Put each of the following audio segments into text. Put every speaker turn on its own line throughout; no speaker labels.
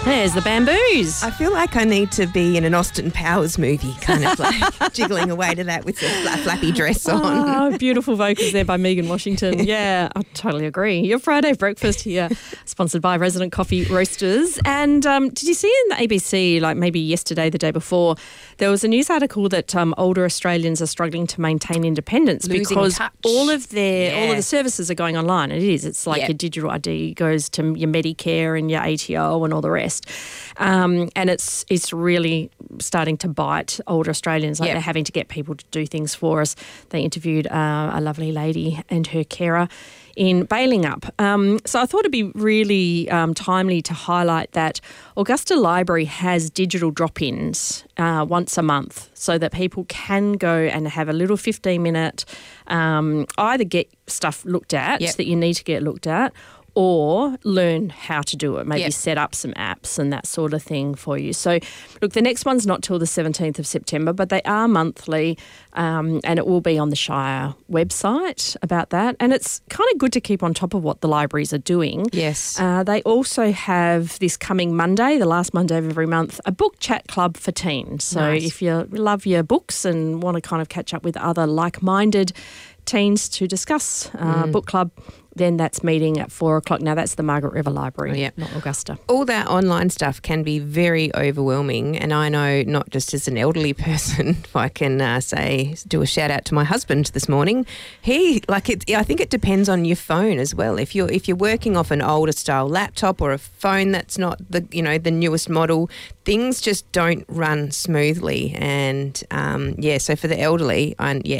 There's the Bamboos.
I feel like I need to be in an Austin Powers movie, kind of like jiggling away to that with the flappy dress on.
Oh, beautiful vocals there by Megan Washington. Yeah, I totally agree. Your Friday breakfast here, sponsored by Resident Coffee Roasters. And did you see in the ABC, like maybe yesterday, the day before, there was a news article that older Australians are struggling to maintain independence
Losing
because
touch.
all of the services are going online. It is. It's like your digital ID goes to your Medicare and your ATO and all the rest. And it's really starting to bite older Australians. Like they're having to get people to do things for us. They interviewed a lovely lady and her carer in Bailing Up. So I thought it'd be really timely to highlight that Augusta Library has digital drop-ins once a month so that people can go and have a little 15-minute either get stuff looked at that you need to get looked at, or learn how to do it, maybe set up some apps and that sort of thing for you. So, look, the next one's not till the 17th of September, but they are monthly and it will be on the Shire website about that. And it's kind of good to keep on top of what the libraries are doing.
Yes.
They also have this coming Monday, the last Monday of every month, a book chat club for teens. So if you love your books and want to kind of catch up with other like-minded teens to discuss book club, then that's meeting at 4:00. Now, that's the Margaret River Library, not Augusta.
All that online stuff can be very overwhelming, and I know not just as an elderly person, if I can do a shout out to my husband this morning. I think it depends on your phone as well. If you're working off an older style laptop or a phone that's not the newest model, things just don't run smoothly. And so for the elderly,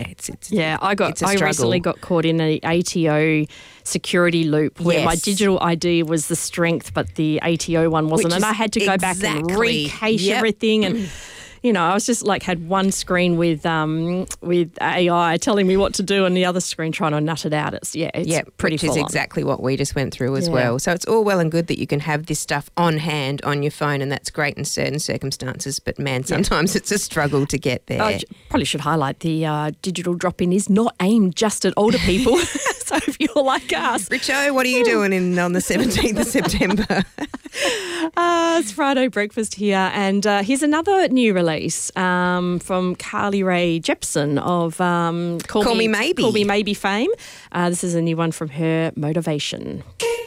I
recently got caught in an ATO security loop where my digital ID was the strength, but the ATO one wasn't, and I had to go back and recache everything. And I was just like had one screen with AI telling me what to do, and the other screen trying to nut it out. It's pretty full on. Which is
exactly what we just went through as well. So it's all well and good that you can have this stuff on hand on your phone, and that's great in certain circumstances. But man, sometimes it's a struggle to get there.
I probably should highlight the digital drop-in is not aimed just at older people. So if you're like us,
Richo, what are you doing on the 17th of September?
It's Friday breakfast here, and here's another new release from Carly Rae Jepsen of Call Me Maybe fame. This is a new one from her, Motivation.